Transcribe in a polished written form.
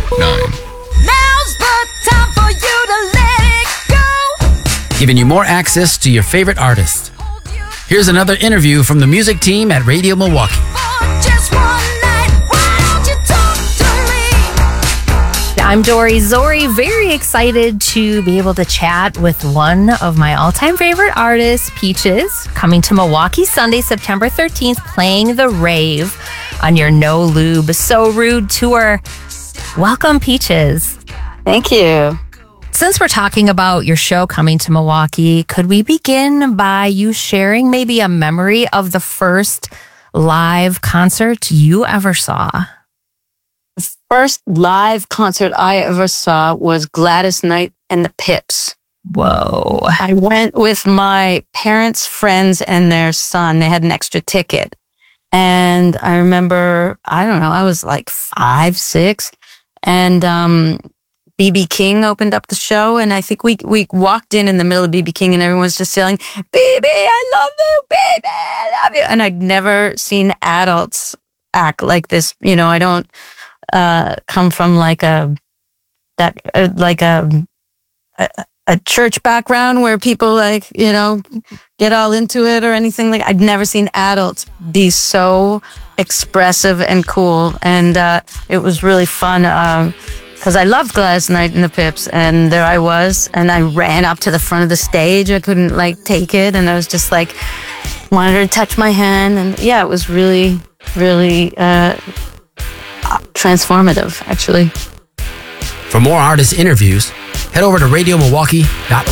Now's the time for you to let it go. Giving you more access to your favorite artist. Here's another interview from the music team at Radio Milwaukee. For just one night, why don't you talk to me? I'm Dory Zori, very excited to be able to chat with one of my all-time favorite artists, Peaches, coming to Milwaukee Sunday, September 13th, playing The Rave on your No Lube, So Rude tour. Welcome, Peaches. Thank you. Since we're talking about your show coming to Milwaukee, could we begin by you sharing maybe a memory of the first live concert you ever saw? The first live concert I ever saw was Gladys Knight and the Pips. Whoa. I went with my parents' friends and their son. They had an extra ticket. And I remember, I don't know, I was like 5, 6. And B.B. King opened up the show, and I think we walked in the middle of B.B. King, and everyone was just yelling, "BB, I love you, BB, I love you." And I'd never seen adults act like this. You know, I don't come from like a church background where people like, you know, get all into it or anything. Like, I'd never seen adults be so expressive and cool, and it was really fun. Because I loved Gladys Knight and the Pips, and there I was, and I ran up to the front of the stage. I couldn't like take it, and I was just like, wanted her to touch my hand, and yeah, it was really, really transformative, actually. For more artist interviews, head over to radiomilwaukee.org.